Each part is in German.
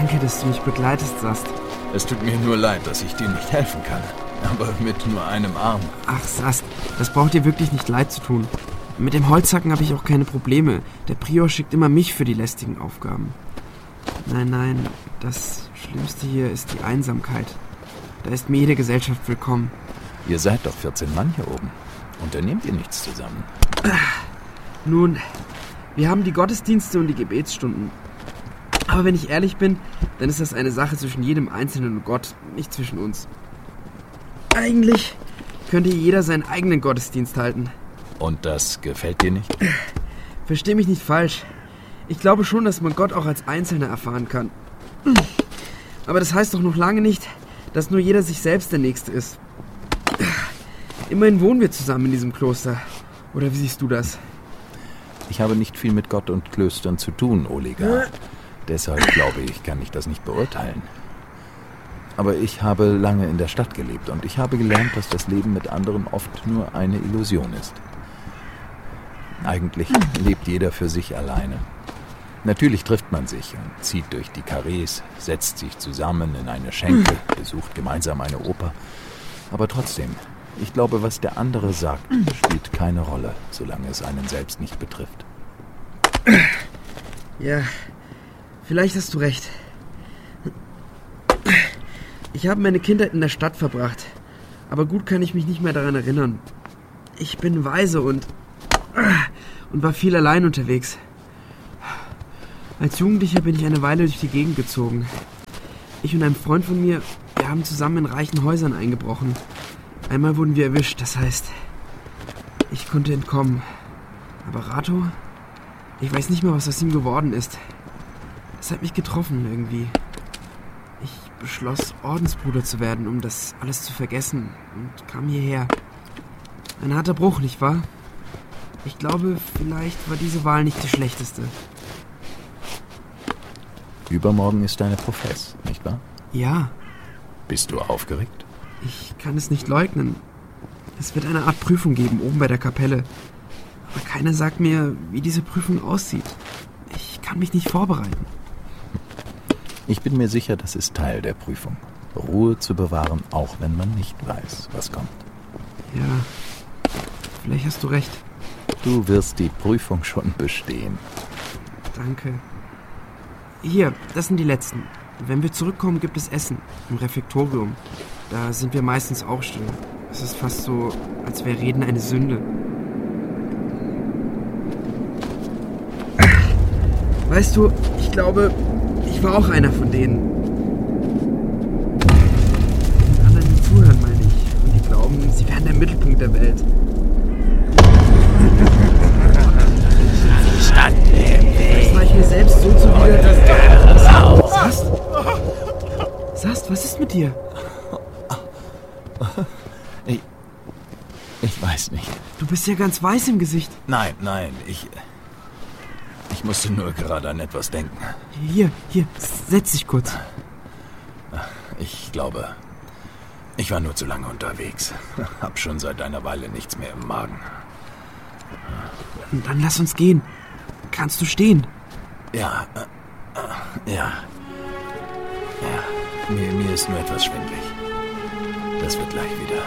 Danke, dass du mich begleitest, Sast. Es tut mir nur leid, dass ich dir nicht helfen kann. Aber mit nur einem Arm. Ach, Sast, das braucht dir wirklich nicht leid zu tun. Mit dem Holzhacken habe ich auch keine Probleme. Der Prior schickt immer mich für die lästigen Aufgaben. Nein, das Schlimmste hier ist die Einsamkeit. Da ist mir jede Gesellschaft willkommen. Ihr seid doch 14 Mann hier oben. Unternehmt ihr nichts zusammen? Nun, wir haben die Gottesdienste und die Gebetsstunden. Aber wenn ich ehrlich bin, dann ist das eine Sache zwischen jedem Einzelnen und Gott, nicht zwischen uns. Eigentlich könnte jeder seinen eigenen Gottesdienst halten. Und das gefällt dir nicht? Versteh mich nicht falsch. Ich glaube schon, dass man Gott auch als Einzelner erfahren kann. Aber das heißt doch noch lange nicht, dass nur jeder sich selbst der Nächste ist. Immerhin wohnen wir zusammen in diesem Kloster. Oder wie siehst du das? Ich habe nicht viel mit Gott und Klöstern zu tun, Oligar. Deshalb glaube ich, kann ich das nicht beurteilen. Aber ich habe lange in der Stadt gelebt und ich habe gelernt, dass das Leben mit anderen oft nur eine Illusion ist. Eigentlich lebt jeder für sich alleine. Natürlich trifft man sich und zieht durch die Karrees, setzt sich zusammen in eine Schenke, besucht gemeinsam eine Oper. Aber trotzdem, ich glaube, was der andere sagt, spielt keine Rolle, solange es einen selbst nicht betrifft. Ja, vielleicht hast du recht. Ich habe meine Kindheit in der Stadt verbracht, aber gut kann ich mich nicht mehr daran erinnern. Ich bin weise und war viel allein unterwegs. Als Jugendlicher bin ich eine Weile durch die Gegend gezogen. Ich und ein Freund von mir, wir haben zusammen in reichen Häusern eingebrochen. Einmal wurden wir erwischt, das heißt, ich konnte entkommen. Aber Rato, ich weiß nicht mehr, was aus ihm geworden ist. Es hat mich getroffen irgendwie. Ich beschloss, Ordensbruder zu werden, um das alles zu vergessen und kam hierher. Ein harter Bruch, nicht wahr? Ich glaube, vielleicht war diese Wahl nicht die schlechteste. Übermorgen ist deine Profess, nicht wahr? Ja. Bist du aufgeregt? Ich kann es nicht leugnen. Es wird eine Art Prüfung geben, oben bei der Kapelle. Aber keiner sagt mir, wie diese Prüfung aussieht. Ich kann mich nicht vorbereiten. Ich bin mir sicher, das ist Teil der Prüfung. Ruhe zu bewahren, auch wenn man nicht weiß, was kommt. Ja, vielleicht hast du recht. Du wirst die Prüfung schon bestehen. Danke. Hier, das sind die letzten. Wenn wir zurückkommen, gibt es Essen im Refektorium. Da sind wir meistens auch still. Es ist fast so, als wäre Reden eine Sünde. Weißt du, ich glaube, ich war auch einer von denen. Den anderen, die zuhören, meine ich. Und die glauben, sie wären der Mittelpunkt der Welt. Das war ich mir selbst so zuwider, dass... Sast, was ist mit dir? Ich weiß nicht. Du bist ja ganz weiß im Gesicht. Nein, ich musste nur gerade an etwas denken. Hier, setz dich kurz. Ich glaube, ich war nur zu lange unterwegs. Hab schon seit einer Weile nichts mehr im Magen. Dann lass uns gehen. Kannst du stehen? Ja. Mir ist nur etwas schwindelig. Das wird gleich wieder.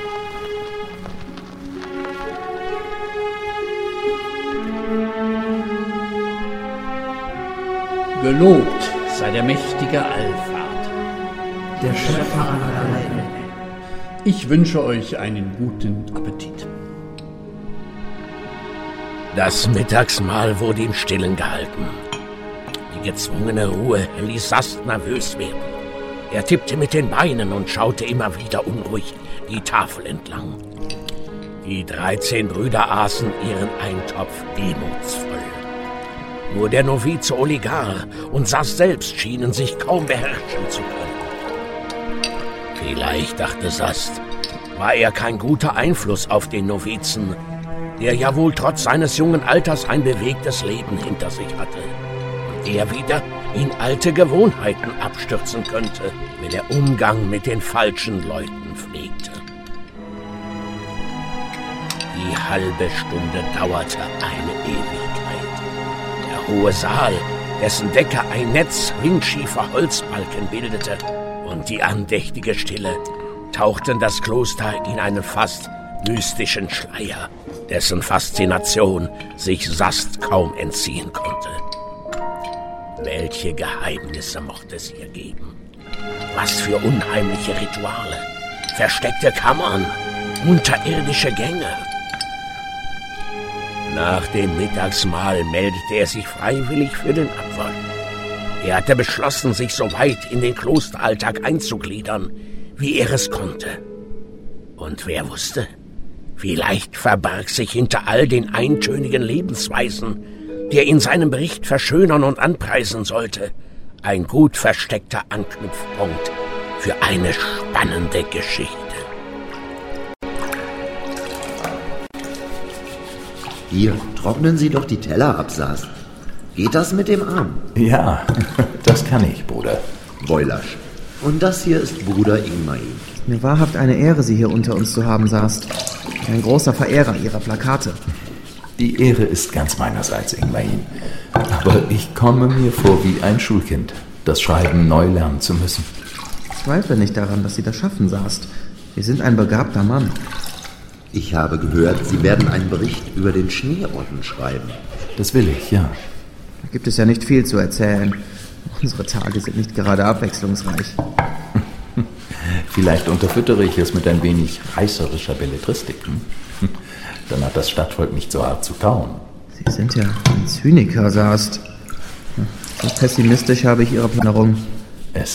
Gelobt sei der mächtige Allvater, Der Schöpfer aller Welten. Ich wünsche euch einen guten Appetit. Das Mittagsmahl wurde im Stillen gehalten. Die gezwungene Ruhe ließ Sast nervös werden. Er tippte mit den Beinen und schaute immer wieder unruhig die Tafel entlang. Die 13 Brüder aßen ihren Eintopf demutsvoll. Nur der Novize Oligar und Sast selbst schienen sich kaum beherrschen zu können. Vielleicht, dachte Sast, war er kein guter Einfluss auf den Novizen, der ja wohl trotz seines jungen Alters ein bewegtes Leben hinter sich hatte. Und der wieder in alte Gewohnheiten abstürzen könnte, wenn er Umgang mit den falschen Leuten pflegte. Die halbe Stunde dauerte eine Ewigkeit. Der hohe Saal dessen Decke ein Netz windschiefer Holzbalken bildete, und die andächtige Stille tauchten das Kloster in einen fast mystischen Schleier, dessen Faszination sich Sast kaum entziehen konnte. Welche Geheimnisse mochte es hier geben? Was für unheimliche Rituale, versteckte Kammern, unterirdische Gänge. Nach dem Mittagsmahl meldete er sich freiwillig für den Abwasch. Er hatte beschlossen, sich so weit in den Klosteralltag einzugliedern, wie er es konnte. Und wer wusste, vielleicht verbarg sich hinter all den eintönigen Lebensweisen, die er in seinem Bericht verschönern und anpreisen sollte, ein gut versteckter Anknüpfpunkt für eine spannende Geschichte. Hier, trocknen Sie doch die Teller ab, Sast. Geht das mit dem Arm? Ja, das kann ich, Bruder. Woilasch. Und das hier ist Bruder Ingmain. Mir wahrhaft eine Ehre, Sie hier unter uns zu haben, Sast. Ich bin ein großer Verehrer Ihrer Plakate. Die Ehre ist ganz meinerseits, Ingmain. Aber ich komme mir vor wie ein Schulkind, das Schreiben neu lernen zu müssen. Ich zweifle nicht daran, dass Sie das schaffen, Sast. Sie sind ein begabter Mann. Ich habe gehört, Sie werden einen Bericht über den Schneeorden schreiben. Das will ich, ja. Da gibt es ja nicht viel zu erzählen. Unsere Tage sind nicht gerade abwechslungsreich. Vielleicht unterfüttere ich es mit ein wenig reißerischer Belletristik. Dann hat das Stadtvolk nicht so hart zu kauen. Sie sind ja ein Zyniker, Sast. So pessimistisch habe ich Ihre Planung